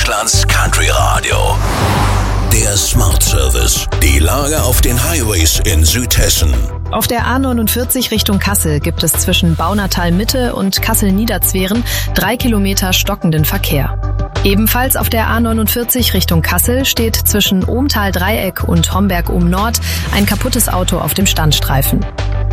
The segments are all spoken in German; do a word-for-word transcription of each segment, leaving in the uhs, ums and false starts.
Deutschlands Country Radio. Der Smart Service. Die Lage auf den Highways in Südhessen. Auf der A neunundvierzig Richtung Kassel gibt es zwischen Baunatal Mitte und Kassel-Niederzweren drei Kilometer stockenden Verkehr. Ebenfalls auf der A neunundvierzig Richtung Kassel steht zwischen Ohmtal-Dreieck und Homberg-Ohm-Nord ein kaputtes Auto auf dem Standstreifen.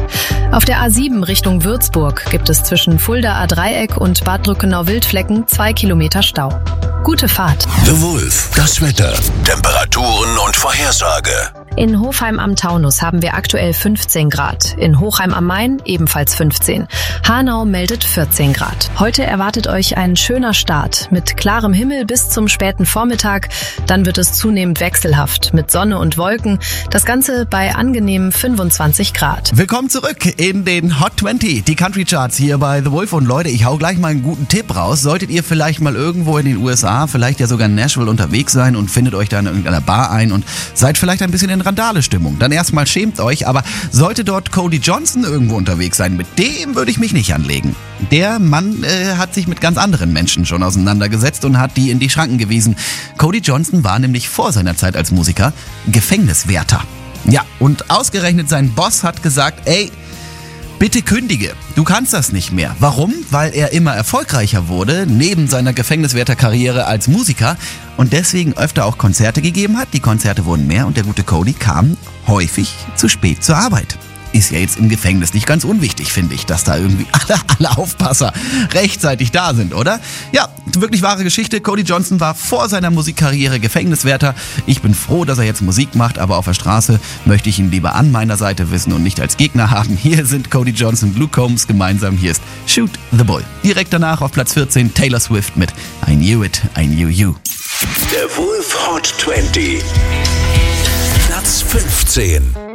Auf der A sieben Richtung Würzburg gibt es zwischen Fulda-A-Dreieck und Bad Drückenau-Wildflecken zwei Kilometer Stau. Gute Fahrt. The Wolf, das Wetter, Temperaturen und Vorhersage. In Hofheim am Taunus haben wir aktuell fünfzehn Grad. In Hochheim am Main ebenfalls fünfzehn. Hanau meldet vierzehn Grad. Heute erwartet euch ein schöner Start mit klarem Himmel bis zum späten Vormittag. Dann wird es zunehmend wechselhaft mit Sonne und Wolken. Das Ganze bei angenehmen fünfundzwanzig Grad. Willkommen zurück in den Hot zwanzig, die Country Charts hier bei The Wolf. Und Leute, ich hau gleich mal einen guten Tipp raus. Solltet ihr vielleicht mal irgendwo in den U S A, vielleicht ja sogar in Nashville unterwegs sein und findet euch da in irgendeiner Bar ein und seid vielleicht ein bisschen in Randale-Stimmung, dann erstmal schämt euch, aber sollte dort Cody Johnson irgendwo unterwegs sein, mit dem würde ich mich nicht anlegen. Der Mann äh, hat sich mit ganz anderen Menschen schon auseinandergesetzt und hat die in die Schranken gewiesen. Cody Johnson war nämlich vor seiner Zeit als Musiker Gefängniswärter. Ja, und ausgerechnet sein Boss hat gesagt, ey, bitte kündige, du kannst das nicht mehr. Warum? Weil er immer erfolgreicher wurde, neben seiner Gefängniswärterkarriere als Musiker und deswegen öfter auch Konzerte gegeben hat. Die Konzerte wurden mehr und der gute Cody kam häufig zu spät zur Arbeit. Ist ja jetzt im Gefängnis nicht ganz unwichtig, finde ich, dass da irgendwie alle, alle Aufpasser rechtzeitig da sind, oder? Ja, wirklich wahre Geschichte. Cody Johnson war vor seiner Musikkarriere Gefängniswärter. Ich bin froh, dass er jetzt Musik macht, aber auf der Straße möchte ich ihn lieber an meiner Seite wissen und nicht als Gegner haben. Hier sind Cody Johnson, Luke Combs gemeinsam. Hier ist Shoot the Bull. Direkt danach auf Platz vierzehn Taylor Swift mit I Knew It, I Knew You. Der Wolf Hot zwanzig. Platz fünfzehn.